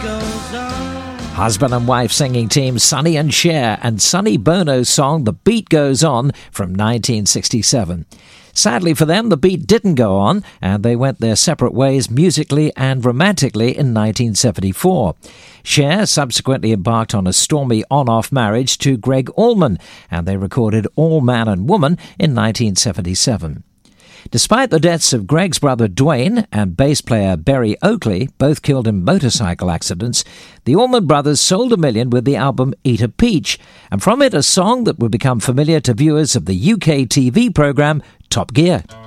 Husband and wife singing team Sonny and Cher and Sonny Bono's song The Beat Goes On from 1967. Sadly for them, the beat didn't go on, and they went their separate ways musically and romantically in 1974. Cher subsequently embarked on a stormy on-off marriage to Gregg Allman, and they recorded All Man and Woman in 1977. Despite the deaths of Gregg's brother Duane and bass player Berry Oakley, both killed in motorcycle accidents, the Allman Brothers sold 1 million with the album Eat a Peach, and from it a song that would become familiar to viewers of the UK TV programme Top Gear.